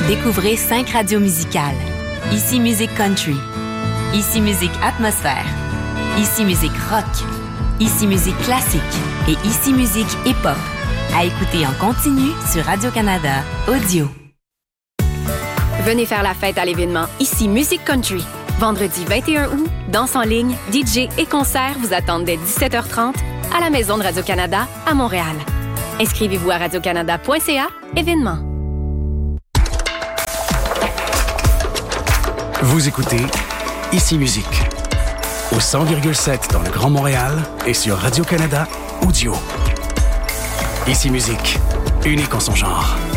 Découvrez 5 radios musicales. Ici Musique Country. Ici Musique Atmosphère. Ici Musique Rock. Ici Musique Classique. Et Ici Musique Hip-Hop. À écouter en continu sur Radio-Canada Audio. Venez faire la fête à l'événement Ici Musique Country. Vendredi 21 août, danse en ligne, DJ et concerts vous attendent dès 17h30 à la Maison de Radio-Canada à Montréal. Inscrivez-vous à radiocanada.ca, événement. Vous écoutez Ici Musique, au 100,7 dans le Grand Montréal et sur Radio-Canada Audio. Ici Musique, unique en son genre.